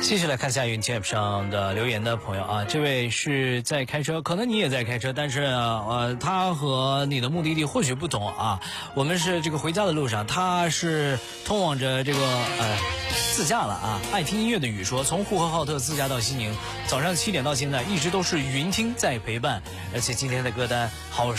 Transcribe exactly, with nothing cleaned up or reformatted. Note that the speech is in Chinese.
继续来看下云 Tap 上的留言的朋友啊，这位是在开车，可能你也在开车，但是呃，他和你的目的地或许不同啊。我们是这个回家的路上，他是通往着这个呃自驾了啊。爱听音乐的雨说，从呼和浩特自驾到西宁，早上七点到现在一直都是云听在陪伴，而且今天的歌单好